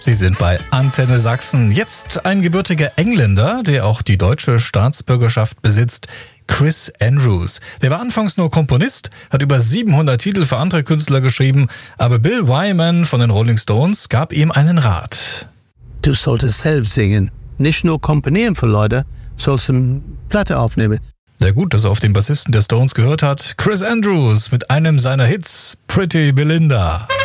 Sie sind bei Antenne Sachsen. Jetzt ein gebürtiger Engländer, der auch die deutsche Staatsbürgerschaft besitzt. Chris Andrews. Der war anfangs nur Komponist, hat über 700 Titel für andere Künstler geschrieben, aber Bill Wyman von den Rolling Stones gab ihm einen Rat. Du solltest selbst singen, nicht nur komponieren für Leute, sollst eine Platte aufnehmen. Na gut, dass er auf den Bassisten der Stones gehört hat. Chris Andrews mit einem seiner Hits, Pretty Belinda.